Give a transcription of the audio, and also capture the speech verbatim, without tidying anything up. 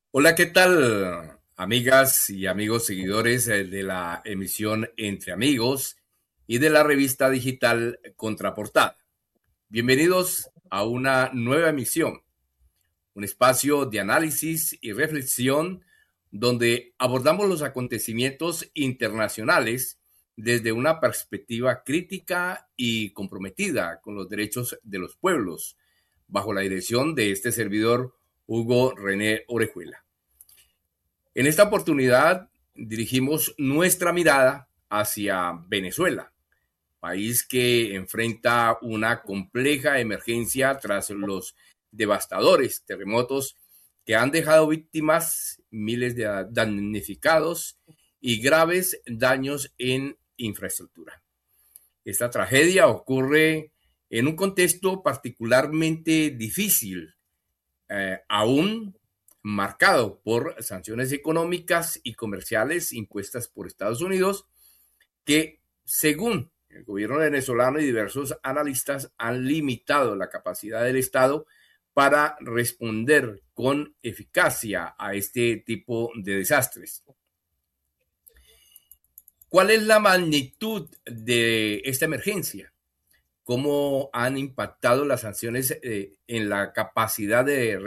Hola, ¿qué tal, amigas y amigos seguidores eh, de la emisión Entre Amigos y de la revista digital Contraportada? Bienvenidos a una nueva emisión, un espacio de análisis y reflexión donde abordamos los acontecimientos internacionales desde una perspectiva crítica y comprometida con los derechos de los pueblos, bajo la dirección de este servidor Hugo René Orejuela. En esta oportunidad dirigimos nuestra mirada hacia Venezuela, país que enfrenta una compleja emergencia tras los devastadores terremotos que han dejado víctimas, miles de damnificados y graves daños en infraestructura. Esta tragedia ocurre en un contexto particularmente difícil, eh, aún marcado por sanciones económicas y comerciales impuestas por Estados Unidos, que según el gobierno venezolano y diversos analistas han limitado la capacidad del Estado para responder con eficacia a este tipo de desastres. ¿Cuál es la magnitud de esta emergencia? ¿Cómo han impactado las sanciones eh, en la capacidad de